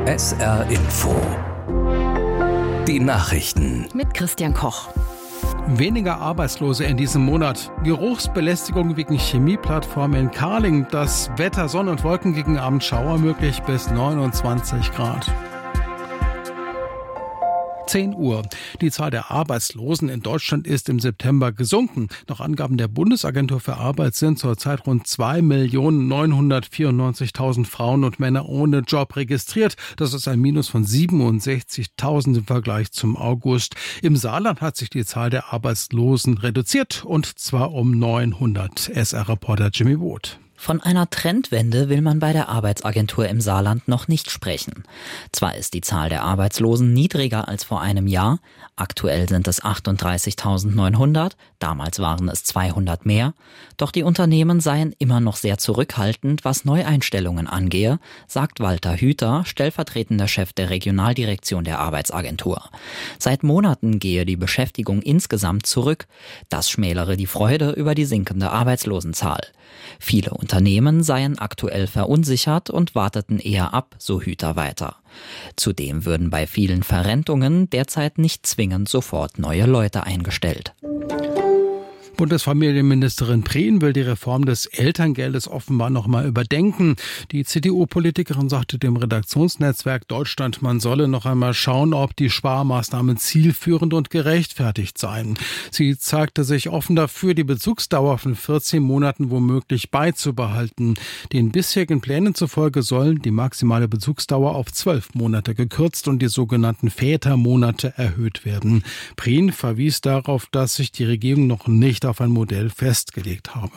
SR Info. Die Nachrichten. Mit Christian Koch. Weniger Arbeitslose in diesem Monat. Geruchsbelästigung wegen Chemieplattform in Karling. Das Wetter, Sonne und Wolken gegen Abend Schauer möglich bis 29 Grad. 10 Uhr. Die Zahl der Arbeitslosen in Deutschland ist im September gesunken. Nach Angaben der Bundesagentur für Arbeit sind zurzeit rund 2.994.000 Frauen und Männer ohne Job registriert. Das ist ein Minus von 67.000 im Vergleich zum August. Im Saarland hat sich die Zahl der Arbeitslosen reduziert, und zwar um 900. SR-Reporter Jimmy Wood. Von einer Trendwende will man bei der Arbeitsagentur im Saarland noch nicht sprechen. Zwar ist die Zahl der Arbeitslosen niedriger als vor einem Jahr, aktuell sind es 38.900, damals waren es 200 mehr, doch die Unternehmen seien immer noch sehr zurückhaltend, was Neueinstellungen angehe, sagt Walter Hüter, stellvertretender Chef der Regionaldirektion der Arbeitsagentur. Seit Monaten gehe die Beschäftigung insgesamt zurück, das schmälere die Freude über die sinkende Arbeitslosenzahl. Viele Unternehmen seien aktuell verunsichert und warteten eher ab, so Hüter weiter. Zudem würden bei vielen Verrentungen derzeit nicht zwingend sofort neue Leute eingestellt. Bundesfamilienministerin Prien will die Reform des Elterngeldes offenbar noch mal überdenken. Die CDU-Politikerin sagte dem Redaktionsnetzwerk Deutschland, man solle noch einmal schauen, ob die Sparmaßnahmen zielführend und gerechtfertigt seien. Sie zeigte sich offen dafür, die Bezugsdauer von 14 Monaten womöglich beizubehalten. Den bisherigen Plänen zufolge sollen die maximale Bezugsdauer auf 12 Monate gekürzt und die sogenannten Vätermonate erhöht werden. Prien verwies darauf, dass sich die Regierung noch nicht auf ein Modell festgelegt habe.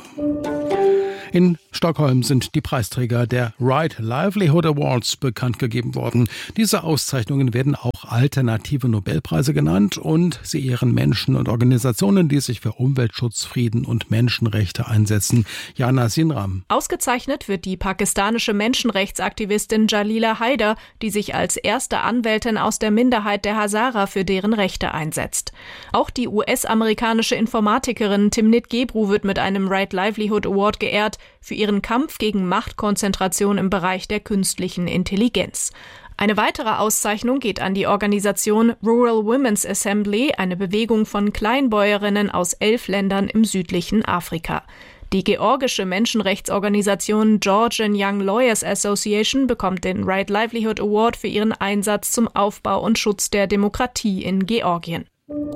In Stockholm sind die Preisträger der Right Livelihood Awards bekannt gegeben worden. Diese Auszeichnungen werden auch alternative Nobelpreise genannt und sie ehren Menschen und Organisationen, die sich für Umweltschutz, Frieden und Menschenrechte einsetzen. Jana Sinram. Ausgezeichnet wird die pakistanische Menschenrechtsaktivistin Jalila Haider, die sich als erste Anwältin aus der Minderheit der Hazara für deren Rechte einsetzt. Auch die US-amerikanische Informatikerin Timnit Gebru wird mit einem Right Livelihood Award geehrt für ihren Kampf gegen Machtkonzentration im Bereich der künstlichen Intelligenz. Eine weitere Auszeichnung geht an die Organisation Rural Women's Assembly, eine Bewegung von Kleinbäuerinnen aus 11 Ländern im südlichen Afrika. Die georgische Menschenrechtsorganisation Georgian Young Lawyers Association bekommt den Right Livelihood Award für ihren Einsatz zum Aufbau und Schutz der Demokratie in Georgien.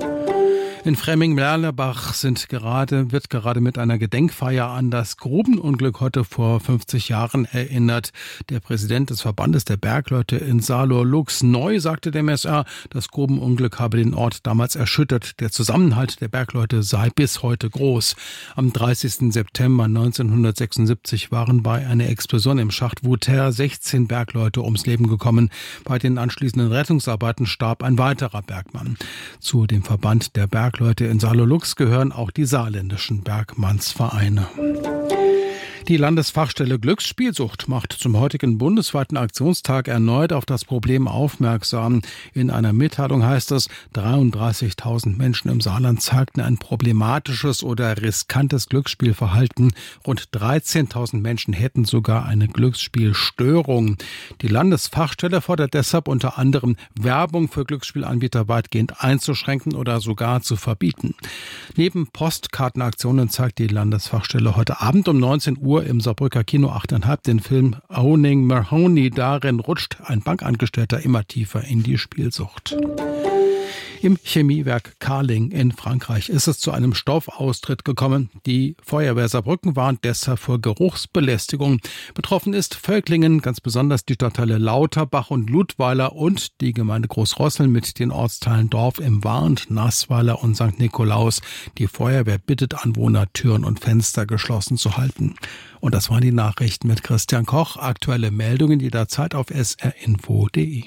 In Fremming-Merlebach wird gerade mit einer Gedenkfeier an das Grubenunglück heute vor 50 Jahren erinnert. Der Präsident des Verbandes der Bergleute in Saarlouis Neu sagte dem SR, das Grubenunglück habe den Ort damals erschüttert. Der Zusammenhalt der Bergleute sei bis heute groß. Am 30. September 1976 waren bei einer Explosion im Schacht Wouter 16 Bergleute ums Leben gekommen. Bei den anschließenden Rettungsarbeiten starb ein weiterer Bergmann. Zu dem Verband der Bergleute in Saarlouis gehören auch die saarländischen Bergmannsvereine. Die Landesfachstelle Glücksspielsucht macht zum heutigen bundesweiten Aktionstag erneut auf das Problem aufmerksam. In einer Mitteilung heißt es, 33.000 Menschen im Saarland zeigten ein problematisches oder riskantes Glücksspielverhalten. Rund 13.000 Menschen hätten sogar eine Glücksspielstörung. Die Landesfachstelle fordert deshalb unter anderem, Werbung für Glücksspielanbieter weitgehend einzuschränken oder sogar zu verbieten. Neben Postkartenaktionen zeigt die Landesfachstelle heute Abend um 19 Uhr im Saarbrücker Kino 8,5 den Film Owning Mahoney. Darin rutscht ein Bankangestellter immer tiefer in die Spielsucht. Im Chemiewerk Karling in Frankreich ist es zu einem Stoffaustritt gekommen. Die Feuerwehr Saarbrücken warnt deshalb vor Geruchsbelästigung. Betroffen ist Völklingen, ganz besonders die Stadtteile Lauterbach und Ludweiler und die Gemeinde Großrosseln mit den Ortsteilen Dorf im Warnt, Naßweiler und St. Nikolaus. Die Feuerwehr bittet Anwohner, Türen und Fenster geschlossen zu halten. Und das waren die Nachrichten mit Christian Koch. Aktuelle Meldungen jederzeit auf srinfo.de.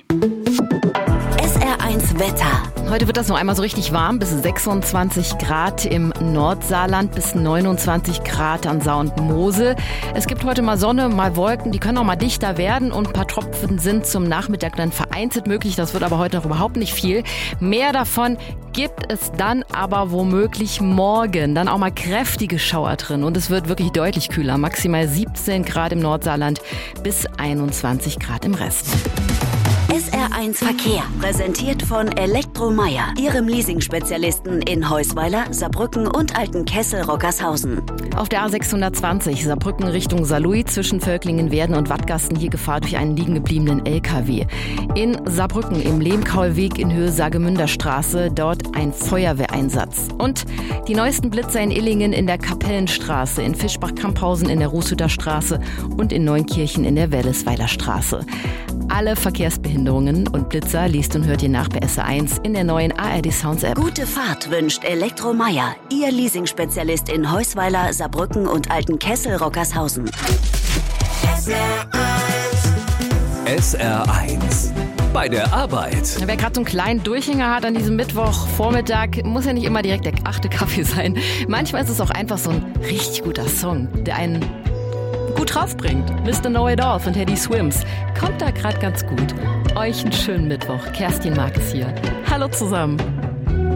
SR1 Wetter. Heute wird das noch einmal so richtig warm, bis 26 Grad im Nordsaarland, bis 29 Grad an Saar und Mosel. Es gibt heute mal Sonne, mal Wolken, die können auch mal dichter werden und ein paar Tropfen sind zum Nachmittag dann vereinzelt möglich. Das wird aber heute noch überhaupt nicht viel. Mehr davon gibt es dann aber womöglich morgen. Dann auch mal kräftige Schauer drin und es wird wirklich deutlich kühler. Maximal 17 Grad im Nordsaarland bis 21 Grad im Rest. SR1 Verkehr, präsentiert von Elektromeyer, Ihrem Leasing-Spezialisten in Heusweiler, Saarbrücken und Altenkessel-Rockershausen. Auf der A620 Saarbrücken Richtung Saarlouis zwischen Völklingen-Werden und Wattgasten hier Gefahr durch einen liegen gebliebenen LKW. In Saarbrücken im Lehmkauer-Weg in Höhe Saargemünder Straße, dort ein Feuerwehreinsatz. Und die neuesten Blitzer in Illingen in der Kapellenstraße, in Fischbach-Kamphausen in der Rußhütter Straße und in Neunkirchen in der Wellesweiler Straße. Alle Verkehrsbehinderungen und Blitzer liest und hört ihr nach bei SR1 in der neuen ARD Sounds App. Gute Fahrt wünscht Elektromeyer, Ihr Leasing-Spezialist in Heusweiler, Saarbrücken und Altenkessel-Rockershausen. SR1 bei der Arbeit. Wer gerade so einen kleinen Durchhänger hat an diesem Mittwochvormittag, muss ja nicht immer direkt der 8. Kaffee sein. Manchmal ist es auch einfach so ein richtig guter Song, der einen gut draufbringt. Mr. Know It All von Teddy Swims kommt da gerade ganz gut. Euch einen schönen Mittwoch. Kerstin Marques hier. Hallo zusammen.